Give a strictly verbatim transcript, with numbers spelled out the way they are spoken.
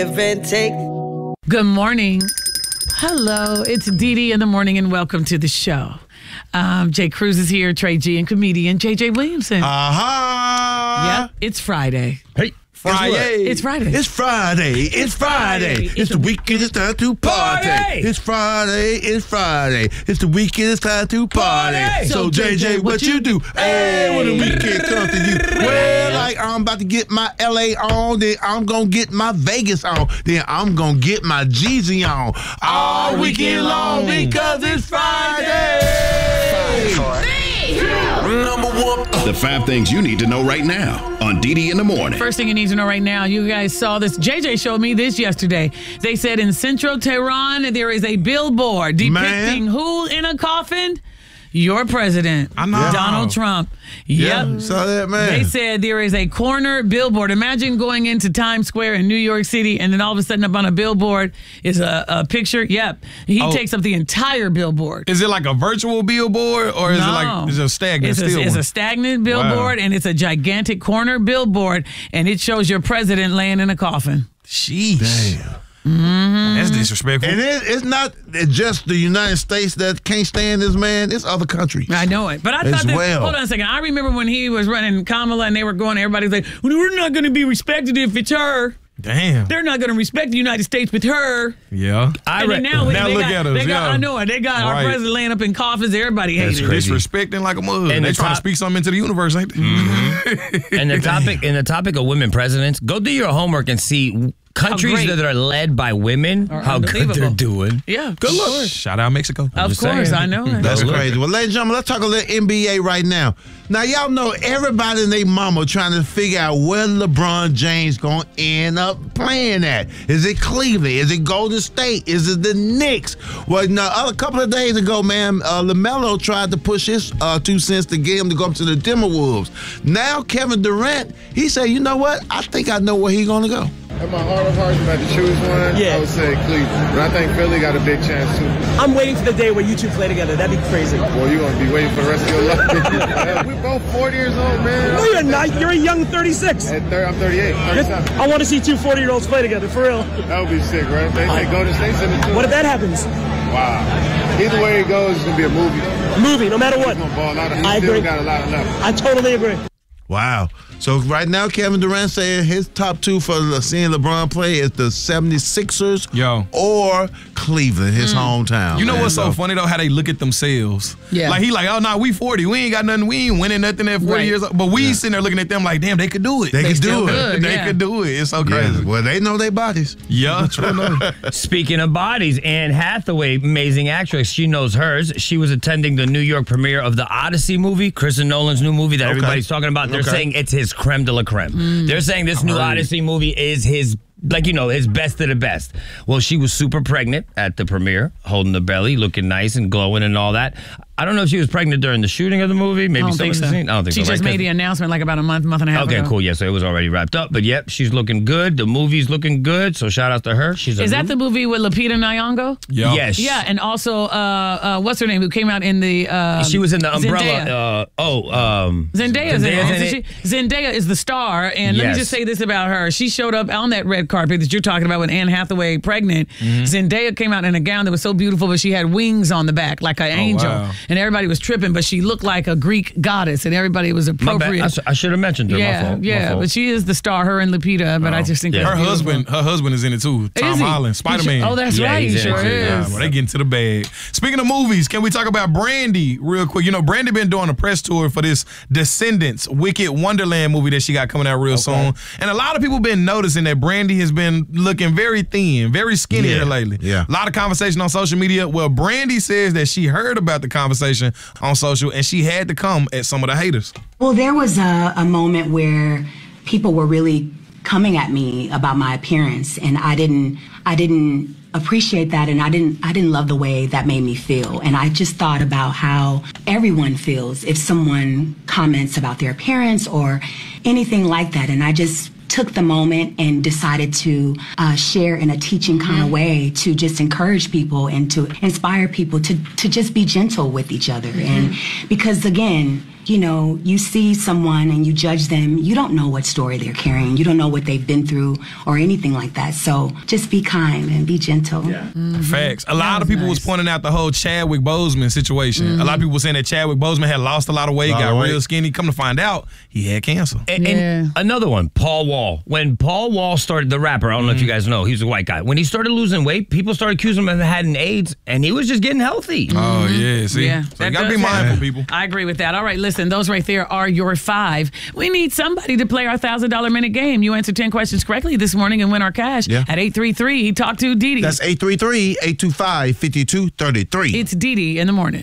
Good morning. Hello, it's Dee Dee in the morning, and welcome to the show. Um, Jay Cruz is here, Trey G, and comedian J J Williamson. Uh-huh. Yep, it's Friday. Hey, Friday. It's Friday. It's Friday. It's Friday. It's the weekend. It's time to party. It's Friday. It's Friday. It's the weekend. It's time to party. So, J J, what you do? Hey, when the weekend comes to you. Well, like I'm about to get my L A on, then I'm going to get my Vegas on, then I'm going to get my Jeezy on all weekend long because it's Friday. Five, four, three, two, number one. The five things you need to know right now on Dee Dee in the morning. First thing you need to know right now, you guys saw this. J J showed me this yesterday. They said in Central Tehran, there is a billboard depicting Man. who in a coffin? Your president, I know. Donald Trump. Yep. Yeah, saw that, man. They said there is a corner billboard. Imagine going into Times Square in New York City, and then all of a sudden up on a billboard is a, a picture. Yep. He oh. takes up the entire billboard. Is it like a virtual billboard, or is no. it like is it a stagnant it's a, still It's one? a stagnant billboard, wow. and it's a gigantic corner billboard, and it shows your president laying in a coffin. Sheesh. Damn. Mm-hmm. That's disrespectful. And it, it's not just the United States that can't stand this man. It's other countries. I know it. But I as thought that, well. hold on a second. I remember when he was running Kamala and they were going, everybody's like, well, we're not going to be respected if it's her. Damn. They're not going to respect the United States with her. Yeah. I and then now, now they look got, at us. They got, yeah. I know it. They got right. our president laying up in coffins. Everybody hates it. Disrespecting like a mug. And they the trying to speak something into the universe, ain't they? Mm-hmm. and the topic, and the topic of women presidents, go do your homework and see countries that are led by women, how good they're doing. Yeah. Good luck. Shout out Mexico. I'm of course, saying. I know it. That's crazy. Well, ladies and gentlemen, let's talk a little N B A right now. Now, y'all know everybody and their mama trying to figure out where LeBron James going to end up playing at. Is it Cleveland? Is it Golden State? Is it the Knicks? Well, now, a couple of days ago, man, uh, LaMelo tried to push his uh, two cents to get him to go up to the Timberwolves. Now, Kevin Durant, he said, you know what? I think I know where he's going to go. In my heart of hearts, if I had to choose one, yeah. I would say Cleveland. But I think Philly got a big chance, too. I'm waiting for the day where you two play together. That'd be crazy. Well, you're going to be waiting for the rest of your life. We're both forty years old, man. No, you're not. You're a young thirty-six. At thirty, I'm thirty-eight. thirty-seven. I want to see two forty-year-olds play together, for real. That would be sick, right? They say Golden State's in it, too. What if that happens? Wow. Either way it goes, it's going to be a movie. Movie, no matter what. He's going to ball out. He's I still agree. got a lot left. I totally agree. Wow. So right now, Kevin Durant saying his top two for seeing LeBron play is the seventy-sixers Yo. or Cleveland, his mm. hometown. You know man. what's so funny, though? How they look at themselves. Yeah. Like, he like, oh, no, nah, we forty. We ain't got nothing. We ain't winning nothing at forty right. years old. But we yeah. sitting there looking at them like, damn, they could do it. They, they could do it. Good, they yeah. could do it. It's so crazy. Yeah. Well, they know their bodies. Yeah, true enough. Speaking of bodies, Anne Hathaway, amazing actress, she knows hers. She was attending the New York premiere of the Odyssey movie, Christopher Nolan's new movie that okay. everybody's talking about. They're okay. saying it's his creme de la creme. Mm. They're saying this new Odyssey movie is his, like, you know, his best of the best. Well, she was super pregnant at the premiere, holding the belly, looking nice and glowing and all that. I don't know if she was pregnant during the shooting of the movie. Maybe I don't some think of the so. scene. I don't think she so. She just right? made the announcement like about a month, month and a half okay, ago. Okay, cool. Yeah, so it was already wrapped up. But yep, she's looking good. The movie's looking good. So shout out to her. She's a Is that the movie with Lupita Nyong'o? Yeah. Yes. Yeah, and also, uh, uh, what's her name, who came out in the... Uh, she was in the Umbrella. Zendaya. Uh, oh, um... Zendaya's Zendaya's in in it. it. She, Zendaya is the star, and Yes. let me just say this about her. She showed up on that red carpet that you're talking about with Anne Hathaway pregnant. Mm-hmm. Zendaya came out in a gown that was so beautiful, but she had wings on the back like an oh, angel. Wow. And everybody was tripping, but she looked like a Greek goddess, and everybody was appropriate. My bad. I, sh- I should have mentioned her. Yeah, My fault. yeah, My fault. but she is the star, her and Lupita, but Oh. I just think Yeah. that's Her beautiful. husband, her husband is in it too. Tom Is he? Holland, Spider-Man. Oh, that's Yeah, right. He he's in sure it too. is. Yeah, well, they get into the bag. Speaking of movies, can we talk about Brandy real quick? You know, Brandy been doing a press tour for this Descendants, Wicked Wonderland movie that she got coming out real okay. soon. And a lot of people been noticing that Brandy has been looking very thin, very skinny yeah. here lately. Yeah. A lot of conversation on social media. Well, Brandy says that she heard about the conversation on social and she had to come at some of the haters. Well, there was a, a moment where people were really coming at me about my appearance, and I didn't, I didn't appreciate that, and I didn't, I didn't love the way that made me feel. And I just thought about how everyone feels if someone comments about their appearance or anything like that. And I just took the moment and decided to uh, share in a teaching kind of way to just encourage people and to inspire people to, to just be gentle with each other. Mm-hmm. And because again, you know, you see someone and you judge them, you don't know what story they're carrying. You don't know what they've been through or anything like that. So just be kind and be gentle. Yeah. Mm-hmm. Facts. A lot of people nice. was pointing out the whole Chadwick Boseman situation. Mm-hmm. A lot of people were saying that Chadwick Boseman had lost a lot of weight, got real skinny. Come to find out, he had cancer. And, yeah. and another one, Paul Wall. When Paul Wall started, the rapper, I don't know mm-hmm. if you guys know, he was a white guy. When he started losing weight, people started accusing him of having AIDS, and he was just getting healthy. Mm-hmm. Oh, yeah. See? Yeah, so you got to be mindful, people. I agree with that. All right, listen, those right there are your five. We need somebody to play our one thousand dollars minute game. You answer ten questions correctly this morning and win our cash yeah. at eight three three. Talk to Dee Dee. That's eight three three, eight two five, five two three three. It's Dee Dee in the morning.